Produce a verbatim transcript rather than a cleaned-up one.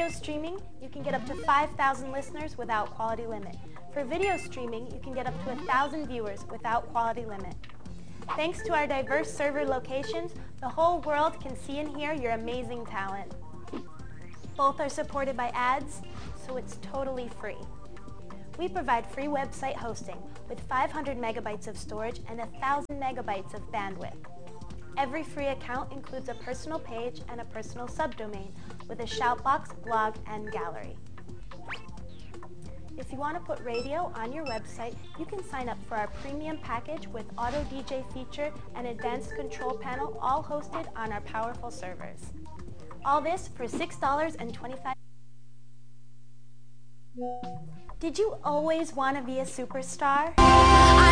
audio streaming, you can get up to five thousand listeners without quality limit. For video streaming, you can get up to one thousand viewers without quality limit. Thanks to our diverse server locations, the whole world can see and hear your amazing talent. Both are supported by ads, so it's totally free. We provide free website hosting with five hundred megabytes of storage and one thousand megabytes of bandwidth. Every free account includes a personal page and a personal subdomain with a shoutbox, blog, and gallery. If you want to put radio on your website, you can sign up for our premium package with Auto D J feature and advanced control panel, all hosted on our powerful servers. All this for six dollars and twenty-five cents. Did you always want to be a superstar?